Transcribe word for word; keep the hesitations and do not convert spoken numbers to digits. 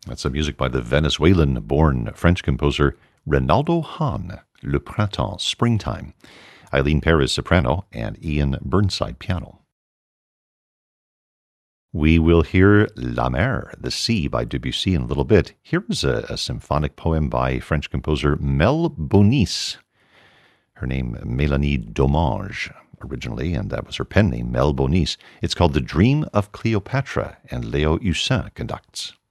That's some music by the Venezuelan-born French composer Reynaldo Hahn, Le Printemps, Springtime. Eileen Perez, soprano, and Ian Burnside, piano. We will hear La Mer, The Sea, by Debussy in a little bit. Here is a, a symphonic poem by French composer Mel Bonis. Her name, Mélanie Domange, originally, and that was her pen name, Mel Bonis. It's called The Dream of Cleopatra, and Leo Hussin conducts.